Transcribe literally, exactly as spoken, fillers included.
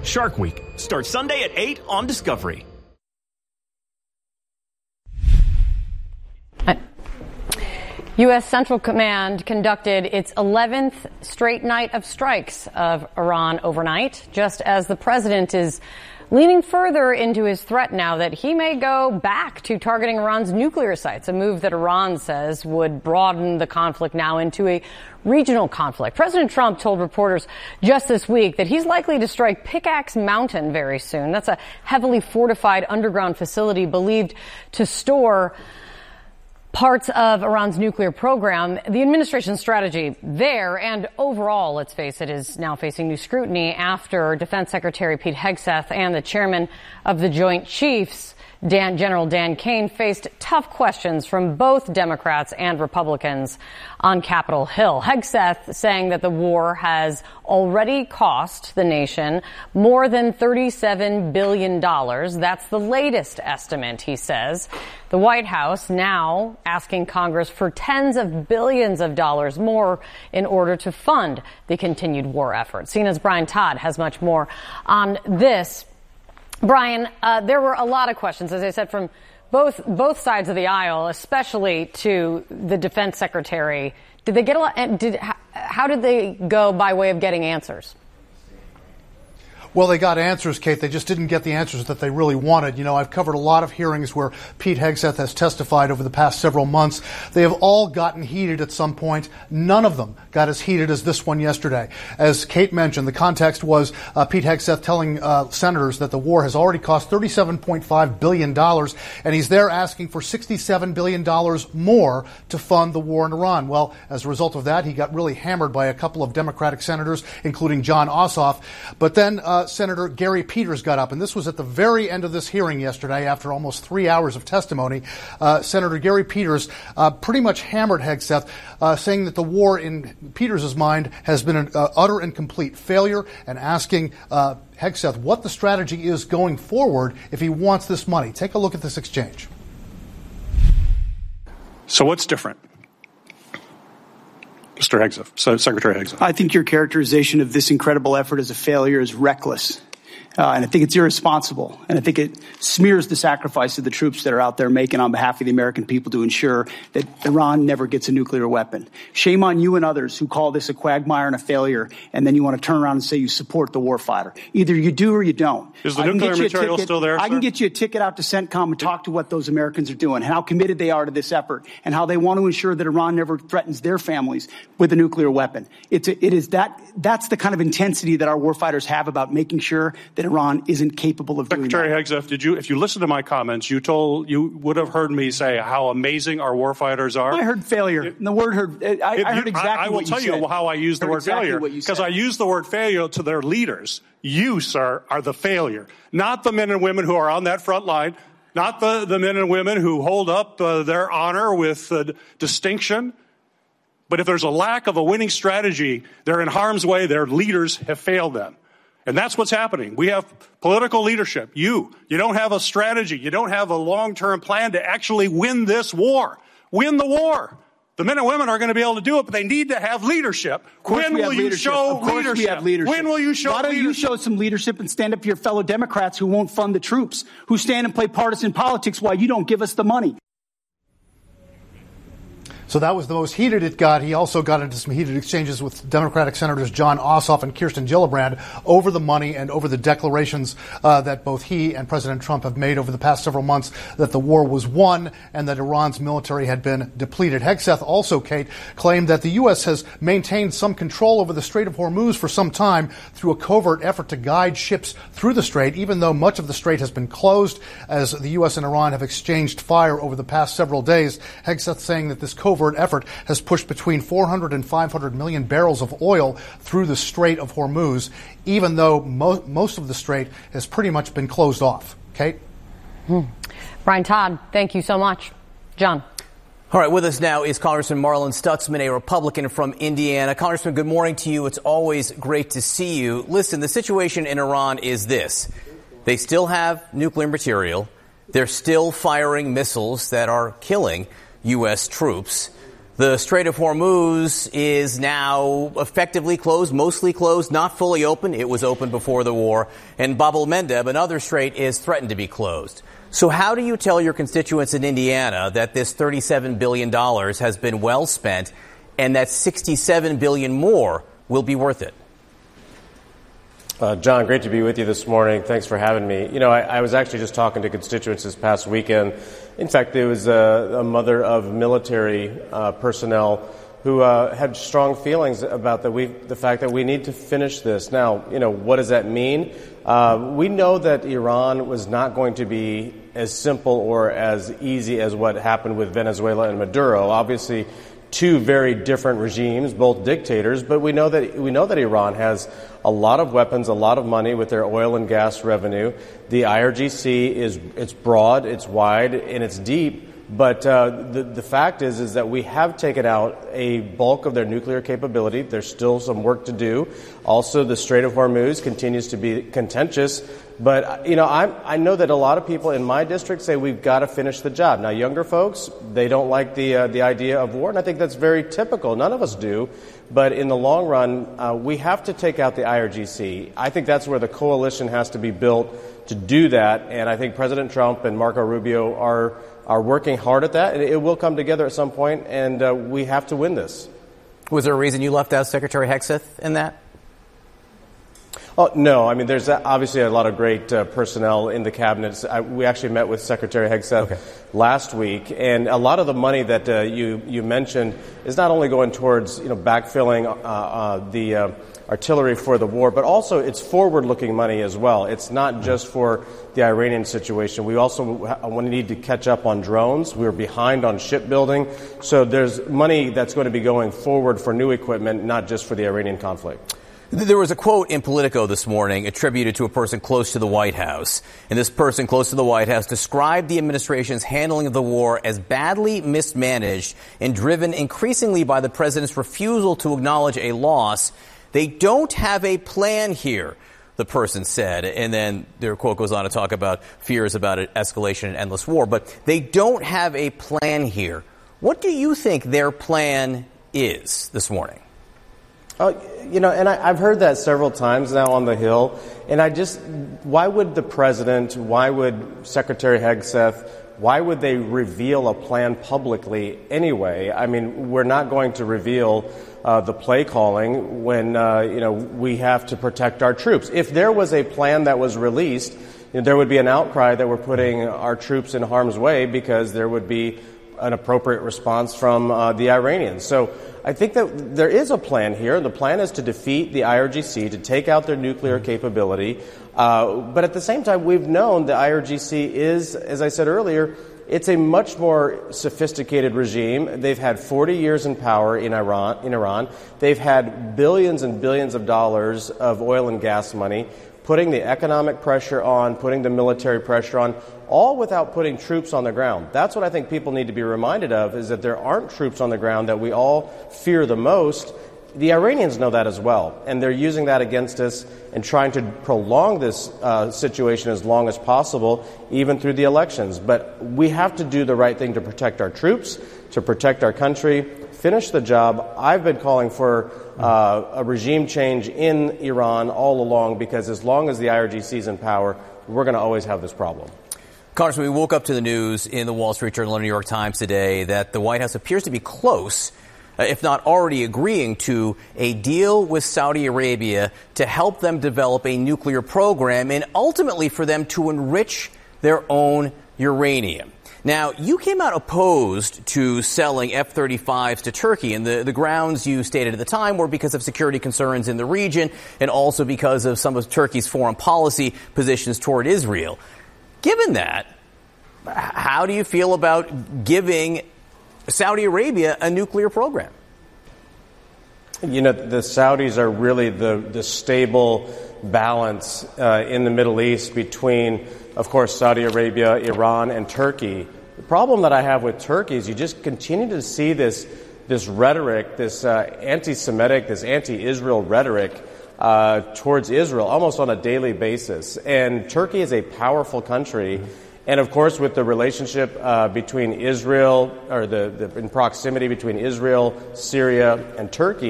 Shark Week starts Sunday at eight on Discovery. U S. Central Command conducted its eleventh straight night of strikes of Iran overnight, just as the president is leaning further into his threat now that he may go back to targeting Iran's nuclear sites, a move that Iran says would broaden the conflict now into a regional conflict. President Trump told reporters just this week that he's likely to strike Pickaxe Mountain very soon. That's a heavily fortified underground facility believed to store parts of Iran's nuclear program. The administration's strategy there and overall, let's face it, is now facing new scrutiny after Defense Secretary Pete Hegseth and the chairman of the Joint Chiefs, Dan, General Dan Kane, faced tough questions from both Democrats and Republicans on Capitol Hill. Hegseth saying that the war has already cost the nation more than thirty-seven billion dollars. That's the latest estimate, he says. The White House now asking Congress for tens of billions of dollars more in order to fund the continued war effort. C N N's Brian Todd has much more on this. Brian, uh, there were a lot of questions, as I said, from both both sides of the aisle, especially to the defense secretary. Did they get a lot? Did how did they go by way of getting answers? Well, they got answers, Kate. They just didn't get the answers that they really wanted. You know, I've covered a lot of hearings where Pete Hegseth has testified over the past several months. They have all gotten heated at some point. None of them got as heated as this one yesterday. As Kate mentioned, the context was uh, Pete Hegseth telling uh, senators that the war has already cost thirty-seven point five billion dollars, and he's there asking for sixty-seven billion dollars more to fund the war in Iran. Well, as a result of that, he got really hammered by a couple of Democratic senators, including Jon Ossoff. But then uh, Senator Gary Peters got up, and this was at the very end of this hearing yesterday after almost three hours of testimony. Uh, Senator Gary Peters uh, pretty much hammered Hegseth, uh, saying that the war in Peters' mind has been an uh, utter and complete failure, and asking uh, Hegseth what the strategy is going forward if he wants this money. Take a look at this exchange. So what's different? Mister Hegseth, so Secretary Hegseth. I think your characterization of this incredible effort as a failure is reckless. Uh, and I think it's irresponsible. And I think it smears the sacrifice of the troops that are out there making on behalf of the American people to ensure that Iran never gets a nuclear weapon. Shame on you and others who call this a quagmire and a failure, and then you want to turn around and say you support the warfighter. Either you do or you don't. Is the nuclear material still there, I sir? can get you a ticket out to CENTCOM and talk to what those Americans are doing and how committed they are to this effort and how they want to ensure that Iran never threatens their families with a nuclear weapon. It's a, it is that, that's the kind of intensity that our warfighters have about making sure that Iran isn't capable of doing that. Secretary Hegseth, did you, if you listen to my comments, you told, you would have heard me say how amazing our warfighters are. I heard failure. It, and the word heard, I, it, I heard exactly I, I will what tell you said. you how I use the I word exactly failure. Because I use the word failure to their leaders. You, sir, are the failure, not the men and women who are on that front line, not the, the men and women who hold up uh, their honor with uh, distinction. But if there's a lack of a winning strategy, they're in harm's way. Their leaders have failed them. And that's what's happening. We have political leadership. You, you don't have a strategy. You don't have a long-term plan to actually win this war. Win the war. The men and women are going to be able to do it, but they need to have leadership. When will you show leadership? We have leadership? When will you show leadership? Why don't you show some leadership and stand up to your fellow Democrats who won't fund the troops, who stand and play partisan politics while you don't give us the money? So that was the most heated it got. He also got into some heated exchanges with Democratic Senators Jon Ossoff and Kirsten Gillibrand over the money and over the declarations uh, that both he and President Trump have made over the past several months that the war was won and that Iran's military had been depleted. Hegseth also, Kate, claimed that the U S has maintained some control over the Strait of Hormuz for some time through a covert effort to guide ships through the strait, even though much of the strait has been closed as the U S and Iran have exchanged fire over the past several days. Hegseth saying that this covert effort has pushed between four hundred and five hundred million barrels of oil through the Strait of Hormuz, even though mo- most of the strait has pretty much been closed off. Kate? Hmm. Brian Todd, thank you so much. John. All right, with us now is Congressman Marlin Stutzman, a Republican from Indiana. Congressman, good morning to you. It's always great to see you. Listen, the situation in Iran is this. They still have nuclear material. They're still firing missiles that are killing U S troops. The Strait of Hormuz is now effectively closed, mostly closed, not fully open. It was open before the war. And Bab el-Mandeb, another strait, is threatened to be closed. So how do you tell your constituents in Indiana that this thirty-seven billion dollars has been well spent and that sixty-seven billion dollars more will be worth it? Uh, John, great to be with you this morning. Thanks for having me. You know, I, I was actually just talking to constituents this past weekend. In fact, there was a, a mother of military uh, personnel who uh, had strong feelings about the, we, the fact that we need to finish this. Now, you know, what does that mean? Uh, we know that Iran was not going to be as simple or as easy as what happened with Venezuela and Maduro. Obviously, two very different regimes, both dictators, but we know that we know that Iran has a lot of weapons, a lot of money with their oil and gas revenue. The I R G C is it's broad, it's wide, and it's deep. But uh, the the fact is is that we have taken out a bulk of their nuclear capability. There's still some work to do. Also, the Strait of Hormuz continues to be contentious. But you know, I I know that a lot of people in my district say we've got to finish the job. Now, younger folks, they don't like the uh, the idea of war, and I think that's very typical. None of us do. But in the long run, uh, we have to take out the I R G C. I think that's where the coalition has to be built to do that. And I think President Trump and Marco Rubio are. are working hard at that, and it will come together at some point, and uh, we have to win this. Was there a reason you left out Secretary Hegseth in that? Oh, no. I mean, there's obviously a lot of great uh, personnel in the cabinet. I, we actually met with Secretary Hegseth okay. last week, and a lot of the money that uh, you, you mentioned is not only going towards, you know, backfilling uh, uh, the uh, artillery for the war, but also it's forward-looking money as well. It's not just for the Iranian situation. We also need to catch up on drones. We're behind on shipbuilding. So there's money that's going to be going forward for new equipment, not just for the Iranian conflict. There was a quote in Politico this morning attributed to a person close to the White House. And this person close to the White House described the administration's handling of the war as badly mismanaged and driven increasingly by the president's refusal to acknowledge a loss. They don't have a plan here, the person said. And then their quote goes on to talk about fears about an escalation and endless war. But they don't have a plan here. What do you think their plan is this morning? Oh, you know, and I, I've heard that several times now on the Hill. And I just, why would the president, why would Secretary Hegseth, why would they reveal a plan publicly anyway? I mean, we're not going to reveal uh, the play calling when, uh, you know, we have to protect our troops. If there was a plan that was released, you know, there would be an outcry that we're putting our troops in harm's way because there would be an appropriate response from uh, the Iranians. So I think that there is a plan here. The plan is to defeat the I R G C, to take out their nuclear capability. Uh, but at the same time, we've known the I R G C is, as I said earlier, it's a much more sophisticated regime. They've had forty years in power in Iran. In Iran, they've had billions and billions of dollars of oil and gas money, putting the economic pressure on, putting the military pressure on, all without putting troops on the ground. That's what I think people need to be reminded of, is that there aren't troops on the ground that we all fear the most. The Iranians know that as well, and they're using that against us and trying to prolong this uh, situation as long as possible, even through the elections. But we have to do the right thing to protect our troops, to protect our country, finish the job. I've been calling for uh, a regime change in Iran all along, because as long as the I R G C is in power, we're going to always have this problem. Congressman, we woke up to the news in the Wall Street Journal and New York Times today that the White House appears to be close, if not already agreeing to a deal with Saudi Arabia to help them develop a nuclear program and ultimately for them to enrich their own uranium. Now, you came out opposed to selling F thirty-fives to Turkey, and the, the grounds you stated at the time were because of security concerns in the region and also because of some of Turkey's foreign policy positions toward Israel. Given that, how do you feel about giving Saudi Arabia a nuclear program? You know, the Saudis are really the, the stable balance uh, in the Middle East between, of course, Saudi Arabia, Iran, and Turkey. The problem that I have with Turkey is you just continue to see this this rhetoric, this uh, anti-Semitic, this anti-Israel rhetoric uh, towards Israel almost on a daily basis. And Turkey is a powerful country. And of course, with the relationship uh, between Israel, or the, the in proximity between Israel, Syria, and Turkey,